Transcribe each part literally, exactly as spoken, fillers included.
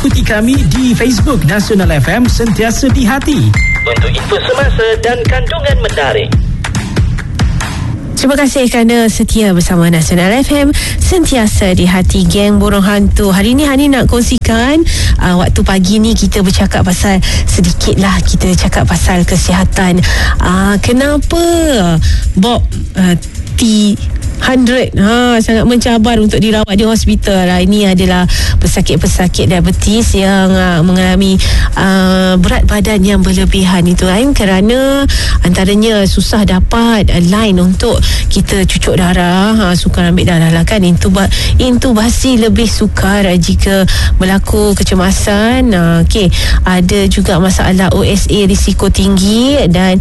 ikuti kami di Facebook Nasional F M Sentiasa di Hati untuk info semasa dan kandungan menarik. Terima kasih kerana setia bersama Nasional F M Sentiasa di Hati, geng burung hantu. Hari ni Hani nak kongsikan uh, waktu pagi ni kita bercakap pasal, sedikit lah kita cakap pasal kesihatan. Uh, kenapa Bob uh, T hundred ha, sangat mencabar untuk dirawat di hospital. Ha, ini adalah pesakit-pesakit diabetes yang uh, mengalami uh, berat badan yang berlebihan itu kan, kerana antaranya susah dapat uh, line untuk kita cucuk darah, ha, sukar ambil darah lah kan, intuba, intubasi lebih sukar uh, jika berlaku kecemasan. Uh, okay. Ada juga masalah O S A risiko tinggi dan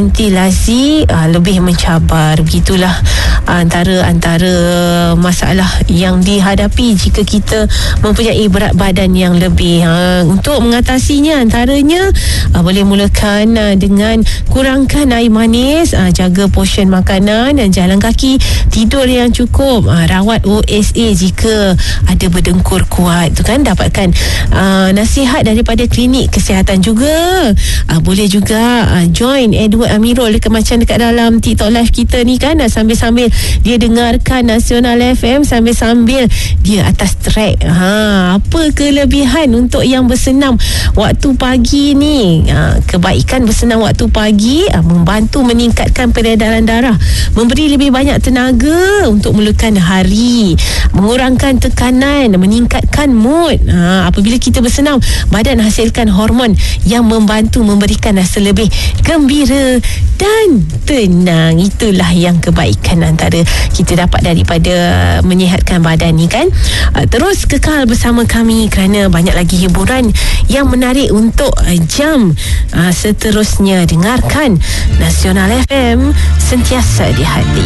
ventilasi uh, lebih mencabar. Begitulah antara antara masalah yang dihadapi jika kita mempunyai berat badan yang lebih. Ha, untuk mengatasinya antaranya uh, boleh mulakan uh, dengan kurangkan air manis, uh, jaga portion makanan dan jalan kaki, tidur yang cukup, uh, rawat O S A jika ada berdengkur kuat tu kan, dapatkan uh, nasihat daripada klinik kesihatan juga. Uh, boleh juga uh, join Edward Amirul dekat macam dekat dalam TikTok live kita ni kan, uh, sambil-sambil dia dengarkan Nasional F M, sambil-sambil dia atas track. Ha, apa kelebihan untuk yang bersenam waktu pagi ni? Ha, kebaikan bersenam waktu pagi ha, membantu meningkatkan peredaran darah, memberi lebih banyak tenaga untuk mulakan hari, mengurangkan tekanan, meningkatkan mood. Ha, apabila kita bersenam, badan hasilkan hormon yang membantu memberikan rasa lebih gembira dan tenang. Itulah yang kebaikan antara kita dapat daripada menyihatkan badan ni kan. Uh, terus kekal bersama kami kerana banyak lagi hiburan yang menarik untuk uh, jam uh, seterusnya. Dengarkan Nasional F M Sentiasa di Hati.